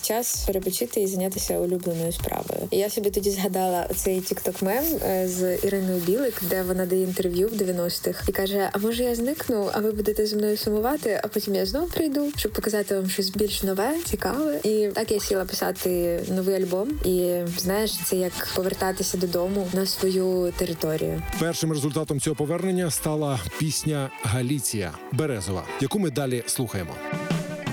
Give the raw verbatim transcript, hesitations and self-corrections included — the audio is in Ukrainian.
час перепочити і зайнятися улюбленою справою. І я собі тоді згадала цей тік-ток-мем з Іриною Білик, де вона дає інтерв'ю в дев'яностих і каже: а може я зникну, а ви будете зі мною сумувати, а потім я знову прийду, щоб показати вам щось більш нове, цікаве. І так я сіла писати новий альбом. І знаєш, це як повертатися додому на свою територію. Першим результатом цього повернення стала пісня «Галіція» Березова, яку ми далі слухаємо.